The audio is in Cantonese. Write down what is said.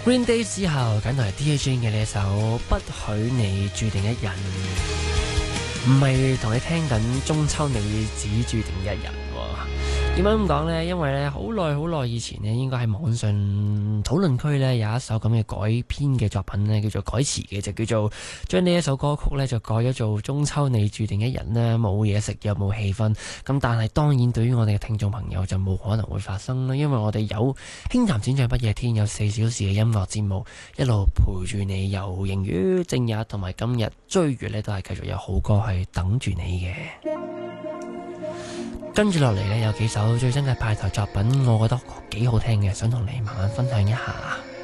Green Day 之後，緊係 Dear Jane 嘅呢一首《不許你注定一人》，唔係同你聽緊中秋你只注定一人喎。點解咁講呢？因為咧好耐以前呢，應該喺網上討論區呢，有一首咁嘅改編嘅作品呢，叫做改詞嘅，就叫做將呢一首歌曲呢，就改咗做中秋你注定一人呢，冇嘢食又冇氣氛。咁但係當然對於我哋嘅聽眾朋友就冇可能會發生啦，因為我哋有輕談展唱不夜天，有4小時嘅音樂節目，一路陪住你，由迎月正日同埋今日追月呢，都係繼續有好歌去等住你嘅。跟住落嚟呢，有幾首最新嘅派台作品，我覺得幾好聽嘅，想同你慢慢分享一下。